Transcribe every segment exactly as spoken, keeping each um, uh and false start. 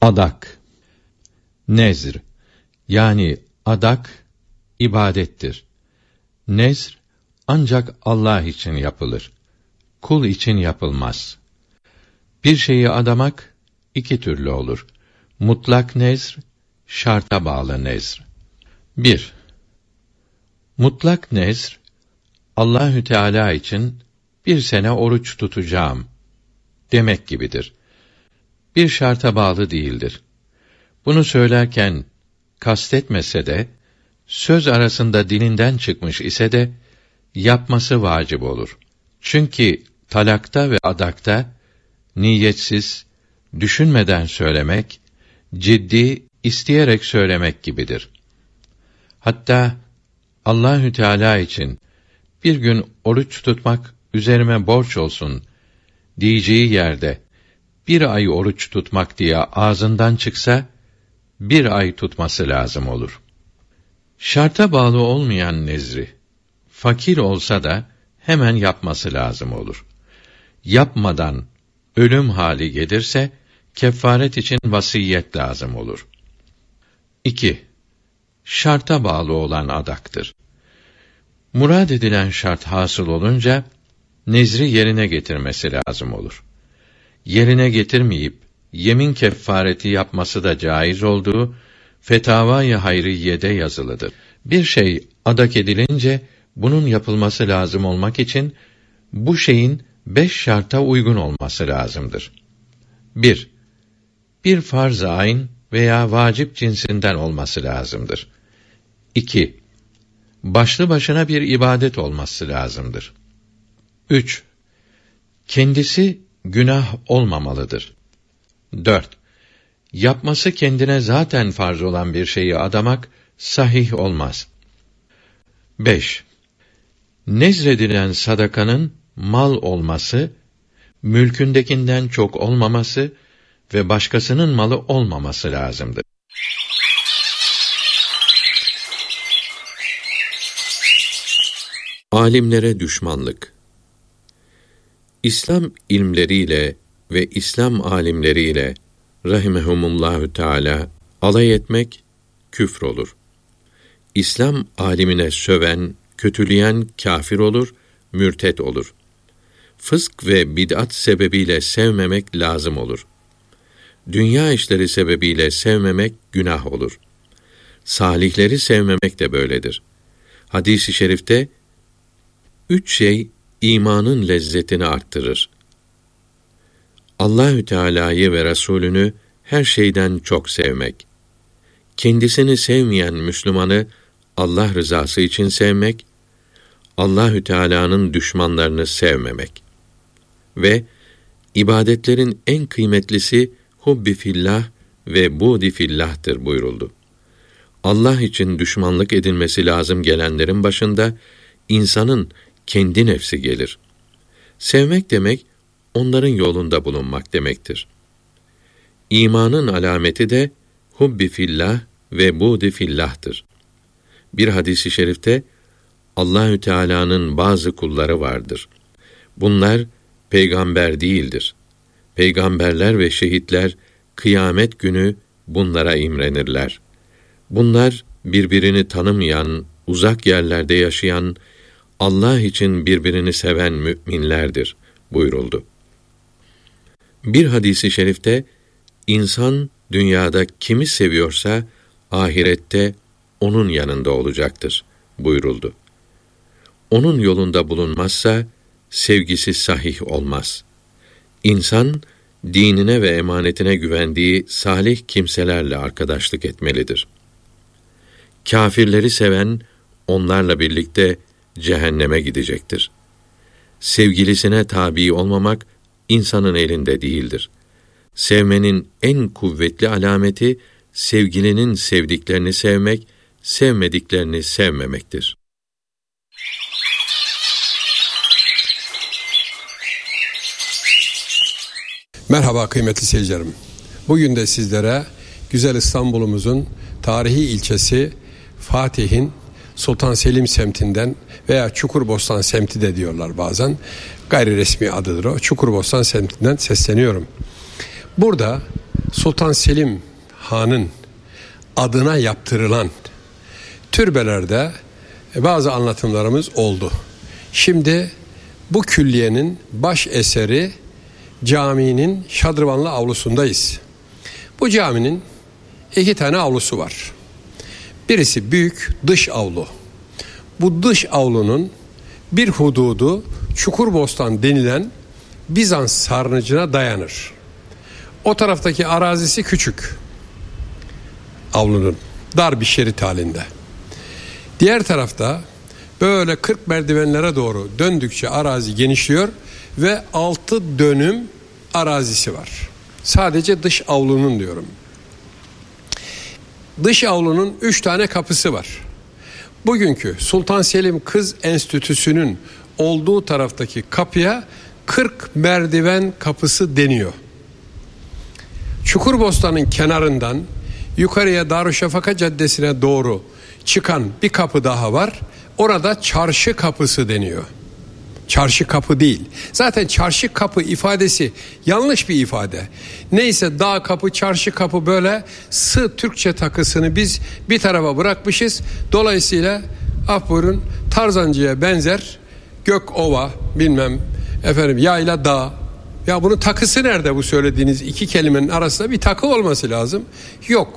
Adak, nezr, yani adak ibadettir. Nezr ancak Allah için yapılır. Kul için yapılmaz. Bir şeyi adamak iki türlü olur. Mutlak nezr, şarta bağlı nezr. bir. Mutlak nezr, Allahü Teala için bir sene oruç tutacağım demek gibidir. Bir şarta bağlı değildir. Bunu söylerken kastetmese de, söz arasında dilinden çıkmış ise de, yapması vacip olur. Çünkü talakta ve adakta, niyetsiz, düşünmeden söylemek, ciddi, isteyerek söylemek gibidir. Hatta, Allahü Teala için, bir gün oruç tutmak üzerime borç olsun diyeceği yerde, bir ay oruç tutmak diye ağzından çıksa, bir ay tutması lazım olur. Şarta bağlı olmayan nezri, fakir olsa da hemen yapması lazım olur. Yapmadan ölüm hali gelirse, kefaret için vasiyet lazım olur. iki. Şarta bağlı olan adaktır. Murad edilen şart hasıl olunca, nezri yerine getirmesi lazım olur. Yerine getirmeyip, yemin kefareti yapması da caiz olduğu, Fetavâ-i Hayriyye'de yazılıdır. Bir şey adak edilince, bunun yapılması lazım olmak için, bu şeyin beş şarta uygun olması lazımdır. bir. Bir farz-ı ayn veya vacip cinsinden olması lazımdır. iki. Başlı başına bir ibadet olması lazımdır. üç. Kendisi günah olmamalıdır. dört. Yapması kendine zaten farz olan bir şeyi adamak sahih olmaz. beş. Nezredilen sadakanın mal olması, mülkündekinden çok olmaması ve başkasının malı olmaması lazımdır. Alimlere düşmanlık. İslam ilmleriyle ve İslam alimleriyle rahimehumullahü teâlâ alay etmek küfür olur. İslam alimine söven, kötüleyen kâfir olur, mürtet olur. Fısk ve bid'at sebebiyle sevmemek lazım olur. Dünya işleri sebebiyle sevmemek günah olur. Salihleri sevmemek de böyledir. Hadis-i şerifte, üç şey imanın lezzetini arttırır. Allahü Teala'yı ve Resulünü her şeyden çok sevmek. Kendisini sevmeyen Müslümanı Allah rızası için sevmek, Allahü Teala'nın düşmanlarını sevmemek. Ve ibadetlerin en kıymetlisi hubbi fillah ve budi fillah'tır buyuruldu. Allah için düşmanlık edilmesi lazım gelenlerin başında insanın kendi nefsi gelir. Sevmek demek, onların yolunda bulunmak demektir. İmanın alameti de hubbi fillah ve budi fillah'tır. Bir hadis-i şerifte, Allahü Teala'nın bazı kulları vardır. Bunlar peygamber değildir. Peygamberler ve şehitler kıyamet günü bunlara imrenirler. Bunlar birbirini tanımayan, uzak yerlerde yaşayan, Allah için birbirini seven müminlerdir buyuruldu. Bir hadis-i şerifte, insan dünyada kimi seviyorsa, ahirette onun yanında olacaktır buyuruldu. Onun yolunda bulunmazsa, sevgisi sahih olmaz. İnsan, dinine ve emanetine güvendiği salih kimselerle arkadaşlık etmelidir. Kâfirleri seven, onlarla birlikte cehenneme gidecektir. Sevgilisine tabi olmamak, insanın elinde değildir. Sevmenin en kuvvetli alameti, sevgilinin sevdiklerini sevmek, sevmediklerini sevmemektir. Merhaba kıymetli seyircilerim. Bugün de sizlere güzel İstanbul'umuzun tarihi ilçesi Fatih'in Sultan Selim semtinden veya Çukurbostan semti de diyorlar bazen. Gayri resmi adıdır o. Çukurbostan semtinden sesleniyorum. Burada Sultan Selim Han'ın adına yaptırılan türbelerde bazı anlatımlarımız oldu. Şimdi bu külliyenin baş eseri caminin şadırvanlı avlusundayız. Bu caminin iki tane avlusu var. Birisi büyük dış avlu. Bu dış avlunun bir hududu Çukurbostan denilen Bizans sarnıcına dayanır. O taraftaki arazisi küçük. Avlunun dar bir şerit halinde. Diğer tarafta böyle kırk merdivenlere doğru döndükçe arazi genişliyor ve altı dönüm arazisi var. Sadece dış avlunun diyorum. Dış avlunun üç tane kapısı var. Bugünkü Sultan Selim Kız Enstitüsü'nün olduğu taraftaki kapıya kırk merdiven kapısı deniyor. Çukurbostan'ın kenarından yukarıya Darüşşafaka Caddesi'ne doğru çıkan bir kapı daha var. Orada çarşı kapısı deniyor. Çarşı kapı değil. Zaten çarşı kapı ifadesi yanlış bir ifade. Neyse dağ kapı, çarşı kapı böyle sığ Türkçe takısını biz bir tarafa bırakmışız. Dolayısıyla af buyurun Tarzancı'ya benzer gök ova bilmem efendim yayla dağ. Ya bunun takısı nerede bu söylediğiniz iki kelimenin arasında bir takı olması lazım. Yok.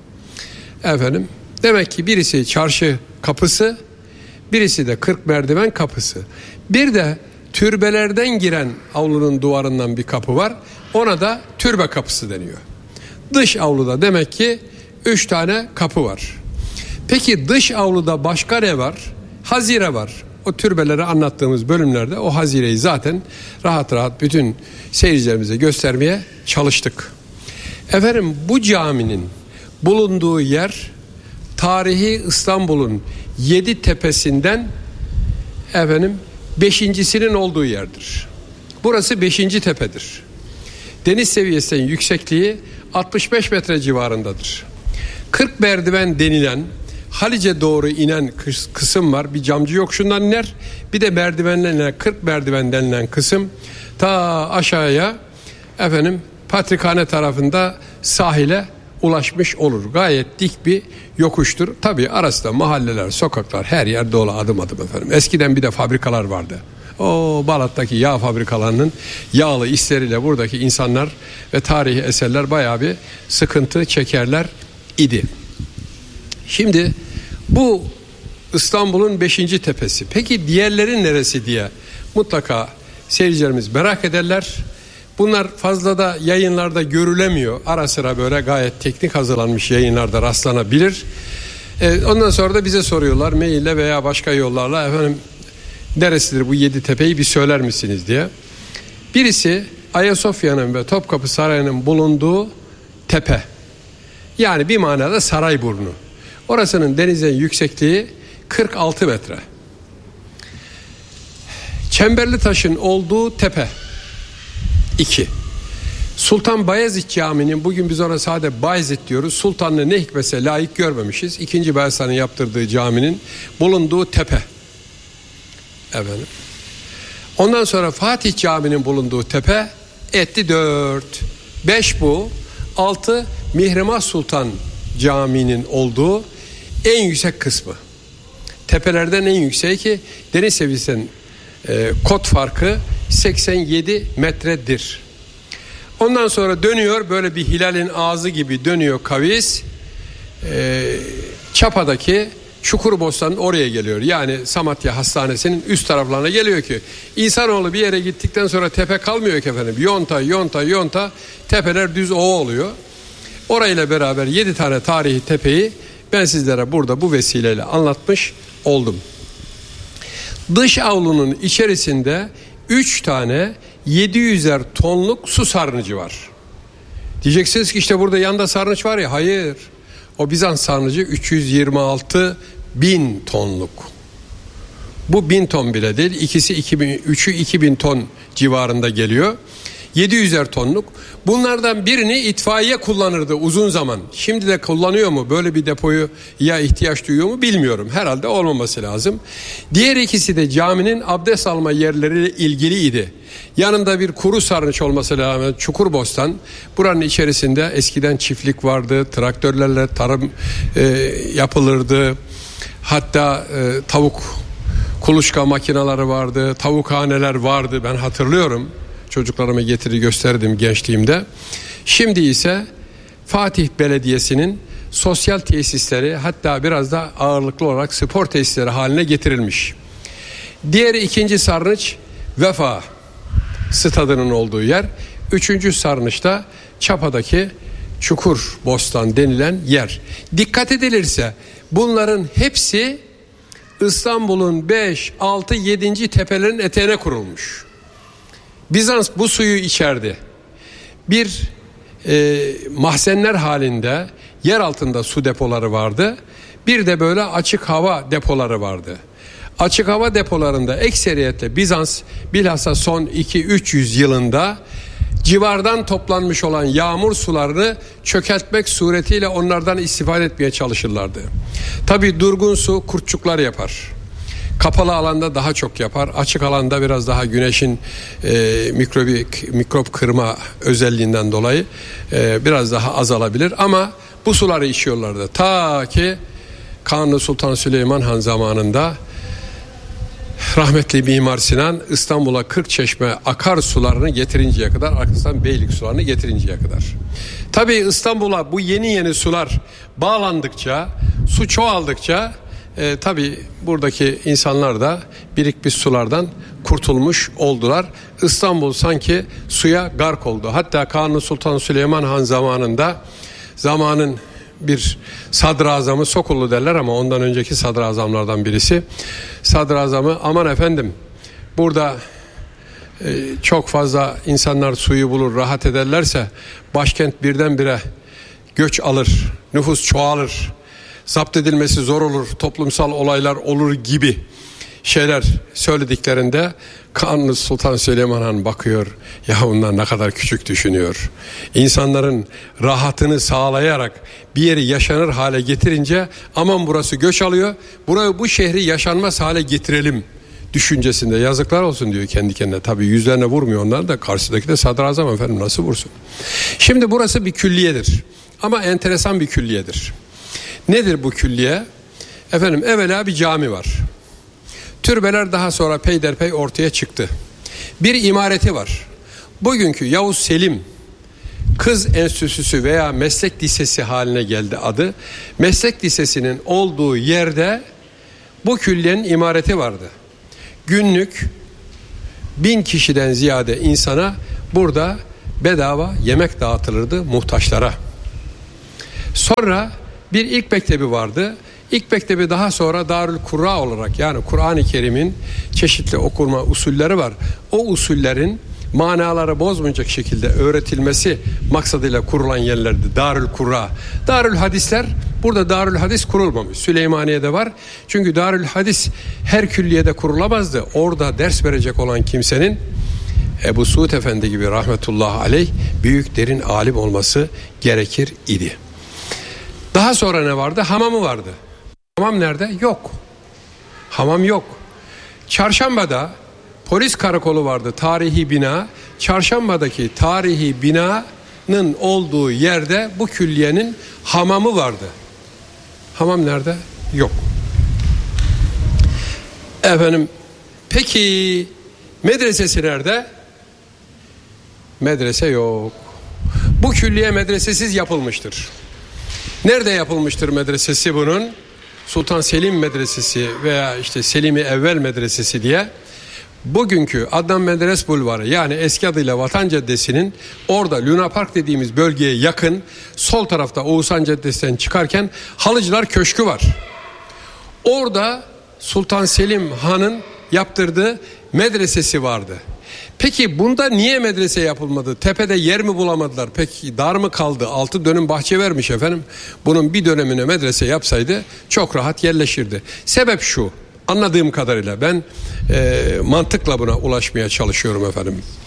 Efendim demek ki birisi çarşı kapısı, birisi de kırk merdiven kapısı. Bir de türbelerden giren avlunun duvarından bir kapı var. Ona da türbe kapısı deniyor. Dış avluda demek ki üç tane kapı var. Peki dış avluda başka ne var? Hazire var. O türbeleri anlattığımız bölümlerde o hazireyi zaten rahat rahat bütün seyircilerimize göstermeye çalıştık. Efendim bu caminin bulunduğu yer tarihi İstanbul'un yedi tepesinden efendim beşincisinin olduğu yerdir. Burası beşinci tepedir. Deniz seviyesinin yüksekliği altmış beş metre civarındadır. kırk merdiven denilen Halice doğru inen kısım var. Bir camcı yokuşundan iner. Bir de merdivenlerle kırk merdiven denilen kısım ta aşağıya efendim Patrikhane tarafında sahile ulaşmış olur. Gayet dik bir yokuştur. Tabii arasında mahalleler, sokaklar her yer dolu adım adım efendim. Eskiden bir de fabrikalar vardı. O Balat'taki yağ fabrikalarının yağlı isleriyle buradaki insanlar ve tarihi eserler bayağı bir sıkıntı çekerler idi. Şimdi bu İstanbul'un beşinci tepesi. Peki diğerleri neresi diye mutlaka seyircilerimiz merak ederler. Bunlar fazla da yayınlarda görülemiyor. Ara sıra böyle gayet teknik hazırlanmış yayınlarda rastlanabilir. Ee, ondan sonra da bize soruyorlar maille veya başka yollarla efendim neresidir bu yedi tepeyi bir söyler misiniz diye. Birisi Ayasofya'nın ve Topkapı Sarayı'nın bulunduğu tepe. Yani bir manada Sarayburnu. Orasının denize yüksekliği kırk altı metre. Çemberlitaş'ın olduğu tepe iki. Sultan Bayezid Camii'nin bugün biz ona sadece Bayezid diyoruz. Sultanlığı ne hikmetse layık görmemişiz. İkinci Bayezid Han'ın yaptırdığı caminin bulunduğu tepe. Efendim. Ondan sonra Fatih Camii'nin bulunduğu tepe etti dört. Beş bu. Altı Mihrimah Sultan Camii'nin olduğu en yüksek kısmı. Tepelerden en yükseği ki deniz seviyesinin e, kod farkı seksen yedi metredir. Ondan sonra dönüyor böyle bir hilalin ağzı gibi dönüyor kavis. E, Çapa'daki Çukurbostan'ın oraya geliyor. Yani Samatya Hastanesi'nin üst taraflarına geliyor ki insanoğlu bir yere gittikten sonra tepe kalmıyor ki efendim. Yonta, yonta, yonta tepeler düz ova oluyor. Orayla beraber yedi tane tarihi tepeyi ben sizlere burada bu vesileyle anlatmış oldum. Dış avlunun içerisinde üç tane yedi yüzer tonluk su sarnıcı var. Diyeceksiniz ki işte burada yanda sarnıç var ya. Hayır. O Bizans sarnıcı üç yüz yirmi altı bin tonluk. Bu bin ton bile değil. İkisi iki bin, üçü iki bin ton civarında geliyor. yedi yüzer tonluk. Bunlardan birini itfaiye kullanırdı uzun zaman. Şimdi de kullanıyor mu? Böyle bir depoyu ya ihtiyaç duyuyor mu bilmiyorum. Herhalde olmaması lazım. Diğer ikisi de caminin abdest alma yerleriyle ilgiliydi. Yanında bir kuru sarnıç olması lazım. Çukurbostan. Buranın içerisinde eskiden çiftlik vardı. Traktörlerle tarım e, yapılırdı. Hatta e, tavuk kuluçka makineleri vardı. Tavukhaneler vardı. Ben hatırlıyorum. Çocuklarıma getirir gösterdim gençliğimde. Şimdi ise Fatih Belediyesi'nin sosyal tesisleri, hatta biraz da ağırlıklı olarak spor tesisleri haline getirilmiş. Diğeri ikinci sarnıç Vefa stadının olduğu yer. Üçüncü sarnıçta Çapa'daki Çukurbostan denilen yer. Dikkat edilirse bunların hepsi İstanbul'un beş, altı, yedinci tepelerin eteğine kurulmuş. Bizans bu suyu içerdi. Bir e, mahzenler halinde yer altında su depoları vardı. Bir de böyle açık hava depoları vardı. Açık hava depolarında ekseriyetle Bizans bilhassa son iki üç yüz yılında civardan toplanmış olan yağmur sularını çökeltmek suretiyle onlardan istifade etmeye çalışırlardı. Tabii durgun su kurtçuklar yapar. Kapalı alanda daha çok yapar. Açık alanda biraz daha güneşin e, mikrobik, mikrop kırma özelliğinden dolayı e, biraz daha azalabilir. Ama bu suları içiyorlardı. Ta ki Kanuni Sultan Süleyman Han zamanında rahmetli Mimar Sinan İstanbul'a Kırkçeşme akar sularını getirinceye kadar, arkasından Beylik sularını getirinceye kadar. Tabii İstanbul'a bu yeni yeni sular bağlandıkça, su çoğaldıkça e, tabii buradaki insanlar da birikmiş sulardan kurtulmuş oldular. İstanbul sanki suya gark oldu. Hatta Kanuni Sultan Süleyman Han zamanında zamanın bir sadrazamı, Sokullu derler ama ondan önceki sadrazamlardan birisi, sadrazamı aman efendim burada e, çok fazla insanlar suyu bulur, rahat ederlerse başkent birdenbire göç alır, nüfus çoğalır, zapt edilmesi zor olur, toplumsal olaylar olur gibi şeyler söylediklerinde Kanuni Sultan Süleyman Han bakıyor, ya onlar ne kadar küçük düşünüyor. İnsanların rahatını sağlayarak bir yeri yaşanır hale getirince aman burası göç alıyor, burayı bu şehri yaşanmaz hale getirelim düşüncesinde. Yazıklar olsun diyor kendi kendine. Tabii yüzlerine vurmuyor onlar da, karşıdaki de sadrazam efendim, nasıl vursun. Şimdi burası bir külliyedir ama enteresan bir külliyedir. Nedir bu külliye? Efendim evvela bir cami var. Türbeler daha sonra peyderpey ortaya çıktı. Bir imareti var. Bugünkü Yavuz Selim Kız Enstitüsü veya Meslek Lisesi haline geldi adı. Meslek Lisesi'nin olduğu yerde bu külliyenin imareti vardı. Günlük bin kişiden ziyade insana burada bedava yemek dağıtılırdı muhtaçlara. Sonra bir ilk mektebi vardı. İlk mektebi daha sonra Darül Kurra olarak, yani Kur'an-ı Kerim'in çeşitli okuma usulleri var. O usullerin manaları bozmayacak şekilde öğretilmesi maksadıyla kurulan yerlerdi Darül Kurra. Darül Hadisler, burada Darül Hadis kurulmamış. Süleymaniye'de var. Çünkü Darül Hadis her külliyede kurulamazdı. Orada ders verecek olan kimsenin Ebu Suud Efendi gibi rahmetullahi aleyh büyük derin alim olması gerekir idi. Daha sonra ne vardı? Hamamı vardı. Hamam nerede? Yok. Hamam yok. Çarşamba'da polis karakolu vardı, tarihi bina. Çarşamba'daki tarihi binanın olduğu yerde bu külliyenin hamamı vardı. Hamam nerede? Yok. Efendim, peki medresesi nerede? Medrese yok. Bu külliye medresesiz yapılmıştır. Nerede yapılmıştır medresesi bunun? Sultan Selim Medresesi veya işte Selim-i Evvel Medresesi diye. Bugünkü Adnan Menderes Bulvarı, yani eski adıyla Vatan Caddesi'nin orada Luna Park dediğimiz bölgeye yakın sol tarafta Oğuzhan Caddesi'nden çıkarken Halıcılar Köşkü var. Orada Sultan Selim Han'ın yaptırdığı medresesi vardı. Peki bunda niye medrese yapılmadı? Tepede yer mi bulamadılar? Peki dar mı kaldı? Altı dönüm bahçe vermiş efendim. Bunun bir dönemine medrese yapsaydı çok rahat yerleşirdi. Sebep şu, anladığım kadarıyla ben e, mantıkla buna ulaşmaya çalışıyorum efendim.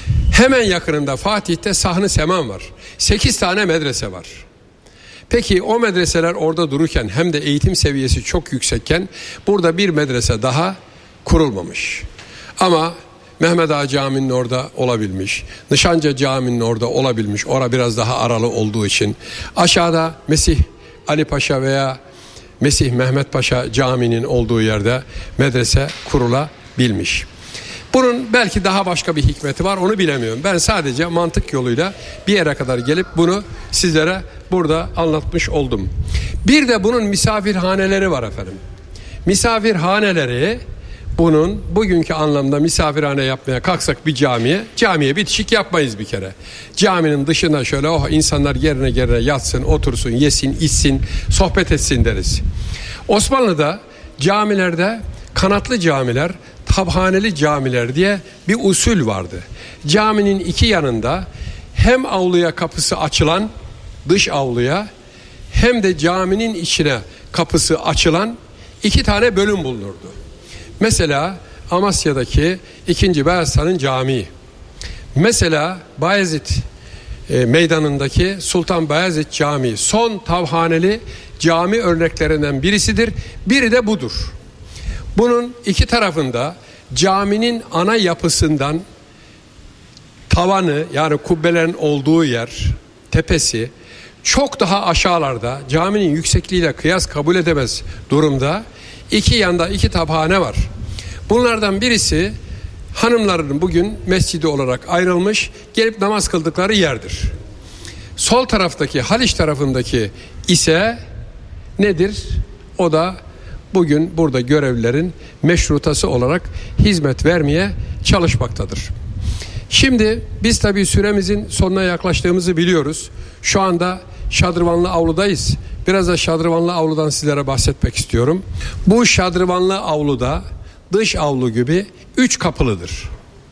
Hemen yakınında Fatih'te Sahn-ı Seman var. Sekiz tane medrese var. Peki o medreseler orada dururken hem de eğitim seviyesi çok yüksekken burada bir medrese daha kurulmamış. Ama Mehmet Ağa Camii'nin orada olabilmiş. Nişancı Camii'nin orada olabilmiş. Orada biraz daha aralı olduğu için. Aşağıda Mesih Ali Paşa veya Mesih Mehmet Paşa Camii'nin olduğu yerde medrese kurulabilmiş. Bunun belki daha başka bir hikmeti var, onu bilemiyorum. Ben sadece mantık yoluyla bir yere kadar gelip bunu sizlere burada anlatmış oldum. Bir de bunun misafirhaneleri var efendim. Misafirhaneleri, bunun bugünkü anlamda misafirhane yapmaya kalksak bir camiye, camiye bitişik yapmayız bir kere. Caminin dışına şöyle oh insanlar yerine yerine yatsın, otursun, yesin, içsin, sohbet etsin deriz. Osmanlı'da camilerde kanatlı camiler, tabhaneli camiler diye bir usul vardı. Caminin iki yanında hem avluya kapısı açılan, dış avluya, hem de caminin içine kapısı açılan iki tane bölüm bulunurdu. Mesela Amasya'daki ikinci Beyazıt'ın camii. Mesela Bayezid e, meydanındaki Sultan Bayezid Camii son tavhaneli cami örneklerinden birisidir. Biri de budur. Bunun iki tarafında caminin ana yapısından tavanı, yani kubbelerin olduğu yer, tepesi çok daha aşağılarda, caminin yüksekliğiyle kıyas kabul edemez durumda iki yanda iki taphane var. Bunlardan birisi hanımların bugün mescidi olarak ayrılmış, gelip namaz kıldıkları yerdir. Sol taraftaki, Haliç tarafındaki ise nedir? O da bugün burada görevlilerin meşrutası olarak hizmet vermeye çalışmaktadır. Şimdi biz tabii süremizin sonuna yaklaştığımızı biliyoruz. Şu anda Şadırvanlı Avlu'dayız. Biraz da Şadırvanlı Avlu'dan sizlere bahsetmek istiyorum. Bu Şadırvanlı Avlu'da dış avlu gibi üç kapılıdır.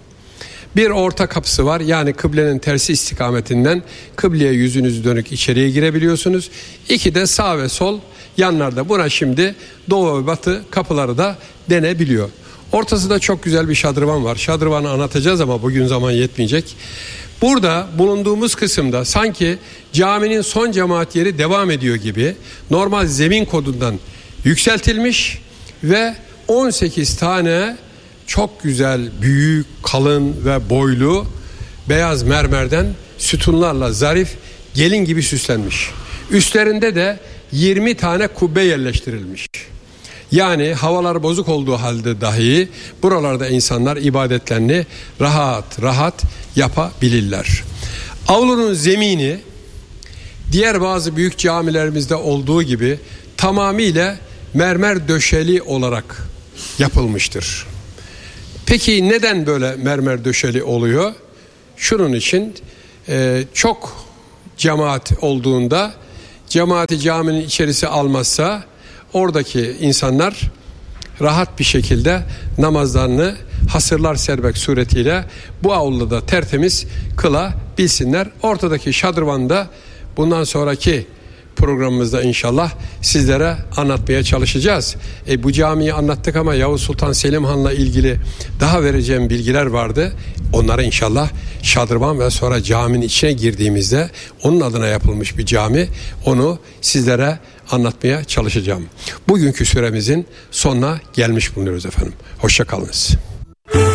Bir orta kapısı var, yani kıblenin tersi istikametinden kıbleye yüzünüz dönük içeriye girebiliyorsunuz. İki de sağ ve sol yanlarda, buna şimdi doğu ve batı kapıları da denebiliyor. Ortasında çok güzel bir şadırvan var. Şadırvanı anlatacağız ama bugün zaman yetmeyecek. Burada bulunduğumuz kısımda sanki caminin son cemaat yeri devam ediyor gibi normal zemin kodundan yükseltilmiş ve on sekiz tane çok güzel, büyük, kalın ve boylu beyaz mermerden sütunlarla zarif, gelin gibi süslenmiş. Üstlerinde de yirmi tane kubbe yerleştirilmiş. Yani havalar bozuk olduğu halde dahi buralarda insanlar ibadetlerini rahat rahat yapabilirler. Avlunun zemini diğer bazı büyük camilerimizde olduğu gibi tamamıyla mermer döşeli olarak yapılmıştır. Peki neden böyle mermer döşeli oluyor? Şunun için e, çok cemaat olduğunda cemaati caminin içerisi almazsa oradaki insanlar rahat bir şekilde namazlarını hasırlar sermek suretiyle bu avluda tertemiz kılabilsinler. Ortadaki şadırvanda bundan sonraki programımızda inşallah sizlere anlatmaya çalışacağız. E, bu camiyi anlattık ama Yavuz Sultan Selim Han'la ilgili daha vereceğim bilgiler vardı. Onları inşallah şadırvan ve sonra caminin içine girdiğimizde onun adına yapılmış bir cami, onu sizlere anlatmaya çalışacağım. Bugünkü süremizin sonuna gelmiş bulunuyoruz efendim. Hoşça kalınız.